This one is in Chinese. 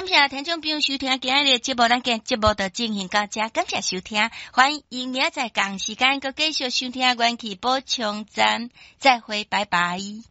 感谢听众朋友收听今日的节目，咱今节目就进行到这，感谢收听，欢迎明仔载同时间搁继续收听元气补充站，再会，拜拜。